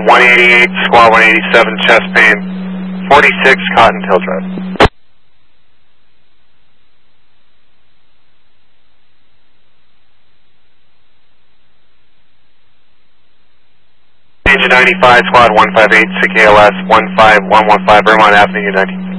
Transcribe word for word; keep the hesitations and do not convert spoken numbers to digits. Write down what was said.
one eighty-eight, squad one eighty-seven, chest pain, forty-six Cottontail Drive. Engine ninety-five, squad one five eight, C K L S one five one one five, Vermont Avenue, U ninety.